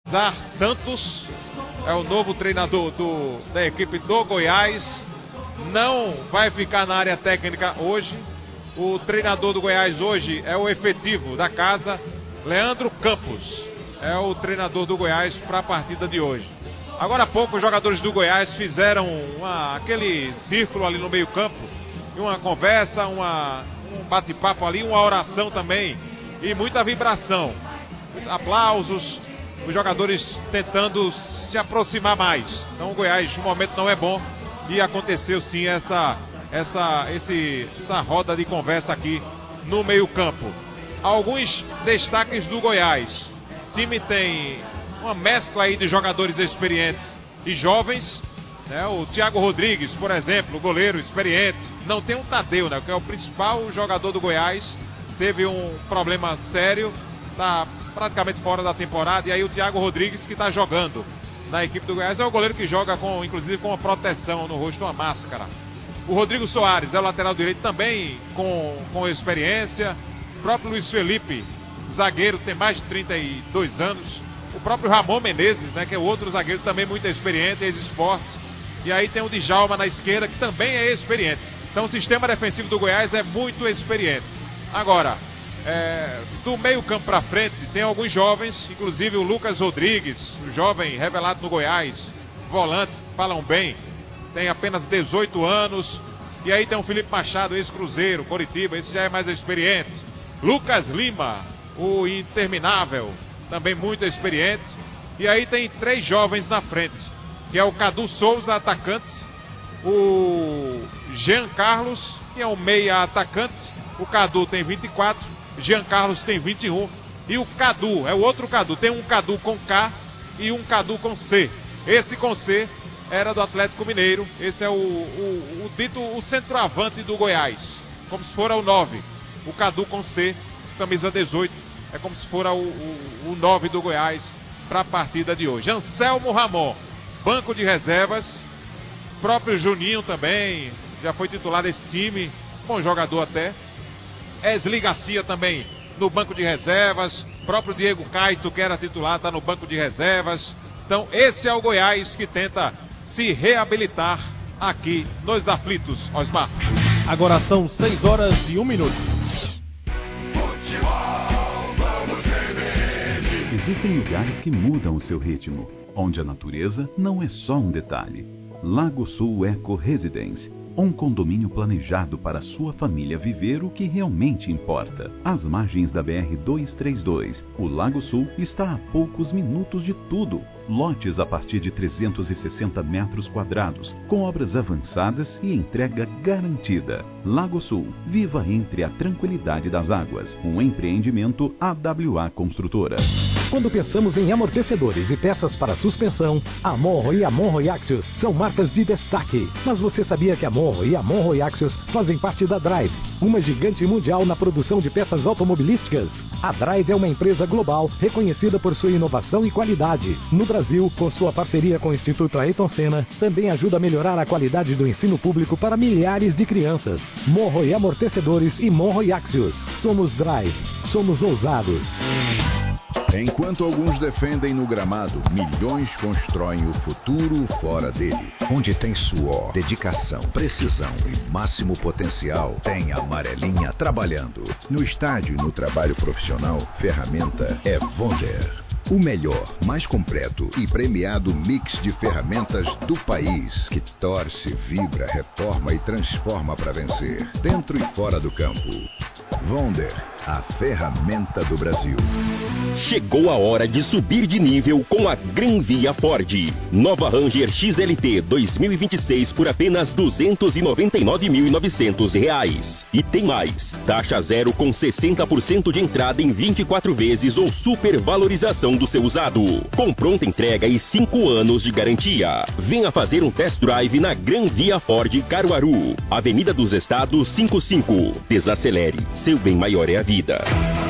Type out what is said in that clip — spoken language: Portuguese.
Zar Santos é o novo treinador da equipe do Goiás. Não vai ficar na área técnica hoje. O treinador do Goiás hoje é o efetivo da casa, Leandro Campos. É o treinador do Goiás para a partida de hoje. Agora há pouco os jogadores do Goiás fizeram aquele círculo ali no meio campo, uma conversa, um bate-papo ali, uma oração também e muita vibração, aplausos, os jogadores tentando se aproximar mais. Então o Goiás, o momento não é bom e aconteceu sim essa roda de conversa aqui no meio campo. Alguns destaques do Goiás. O time tem uma mescla aí de jogadores experientes e jovens, né? O Thiago Rodrigues, por exemplo, o goleiro experiente. Não tem um Tadeu, né? Que é o principal jogador do Goiás. Teve um problema sério, está praticamente fora da temporada. E aí o Thiago Rodrigues, que está jogando na equipe do Goiás, é o goleiro que joga inclusive com uma proteção no rosto, uma máscara. O Rodrigo Soares é o lateral direito também com experiência. O próprio Luiz Felipe, zagueiro, tem mais de 32 anos. O próprio Ramon Menezes, né, que é outro zagueiro também muito experiente, ex-esportes. E aí tem o Djalma na esquerda, que também é experiente. Então o sistema defensivo do Goiás é muito experiente. Agora, do meio campo para frente, tem alguns jovens, inclusive o Lucas Rodrigues, o jovem revelado no Goiás, volante, falam bem, tem apenas 18 anos. E aí tem o Felipe Machado, ex-Cruzeiro, Coritiba, esse já é mais experiente. Lucas Lima, o interminável, também muito experiente. E aí tem 3 jovens na frente, que é o Cadu Souza, atacante, o Jean Carlos, que é um meia atacante. O Cadu tem 24, Jean Carlos tem 21 e o Cadu, é o outro Cadu, tem um Cadu com K e um Cadu com C. Esse com C era do Atlético Mineiro. Esse é o centroavante do Goiás, como se fora o 9. O Cadu com C, camisa 18, é como se fora o 9 do Goiás para a partida de hoje. Anselmo Ramon, banco de reservas. Próprio Juninho também, já foi titular desse time, bom jogador até. Esli Garcia também no banco de reservas. Próprio Diego Caito, que era titular, está no banco de reservas. Então esse é o Goiás que tenta se reabilitar aqui nos aflitos, Osmar. Agora são 6h01. Existem lugares que mudam o seu ritmo, onde a natureza não é só um detalhe. Lago Sul Eco Residence, um condomínio planejado para sua família viver o que realmente importa. Às margens da BR-232, o Lago Sul está a poucos minutos de tudo. Lotes a partir de 360 metros quadrados, com obras avançadas e entrega garantida. Lago Sul, viva entre a tranquilidade das águas. Um empreendimento AWA Construtora. Quando pensamos em amortecedores e peças para suspensão, a Monro e a Monro Axios são marcas de destaque. Mas você sabia que a Monro e a Monro Axios fazem parte da Drive, uma gigante mundial na produção de peças automobilísticas? A Drive é uma empresa global reconhecida por sua inovação e qualidade. No Brasil, com sua parceria com o Instituto Ayrton Senna, também ajuda a melhorar a qualidade do ensino público para milhares de crianças. Monro e Amortecedores e Monro e Axios. Somos Drive. Somos ousados. Enquanto alguns defendem no gramado, milhões constroem o futuro fora dele. Onde tem suor, dedicação, precisão e máximo potencial, tem a Amarelinha trabalhando. No estádio e no trabalho profissional, ferramenta é Wonder. O melhor, mais completo e premiado mix de ferramentas do país, que torce, vibra, reforma e transforma para vencer, dentro e fora do campo. Wonder, a ferramenta do Brasil. Chegou a hora de subir de nível com a Gran Via Ford. Nova Ranger XLT 2026 por apenas R$ 299.900. E tem mais, taxa zero com 60% de entrada em 24 vezes ou supervalorização do seu usado. Com pronta entrega e 5 anos de garantia. Venha fazer um test drive na Gran Via Ford Caruaru. Avenida dos Estados 55. Desacelere, seu bem maior é a vida.